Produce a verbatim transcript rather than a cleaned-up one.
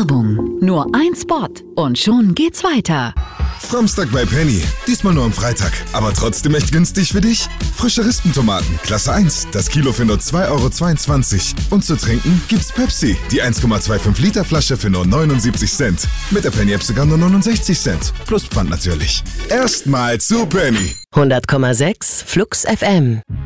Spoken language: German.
Werbung. Nur ein Spot und schon geht's weiter. Samstag bei Penny. Diesmal nur am Freitag. Aber trotzdem echt günstig für dich. Frische Rispentomaten, Klasse eins. Das Kilo für nur zwei Euro zweiundzwanzig. Und zu trinken gibt's Pepsi. Die eins Komma fünfundzwanzig Liter Flasche für nur neunundsiebzig Cent. Mit der Penny-App sogar nur neunundsechzig Cent. Plus Pfand natürlich. Erstmal zu Penny. hundert Komma sechs Flux F M.